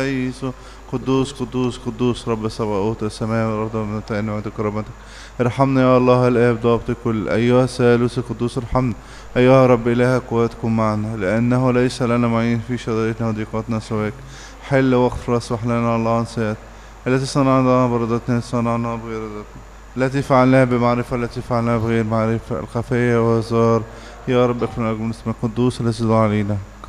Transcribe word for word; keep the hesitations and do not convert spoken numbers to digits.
يسوع. قدوس قدوس قدوس رب سباوت السماء والأرض ومن نعمتك ورحمتك. ارحمنا يا الله الآب ضابط الكل، أيها الثالوث القدوس ارحمنا. أيها رب إله قواتكم معنا، لأنه ليس لنا معين في شرائطنا وضيقاتنا سواك. حل واغفر واصلح لنا الله عن سيئات التي صنعناها بردتنا صنعناها بإرادتنا، التي فعلناها بمعرفة التي فعلناها بغير معرفة، الخفية والهزار. يا رب اغفر لنا اسمك القدوس الذي علينا.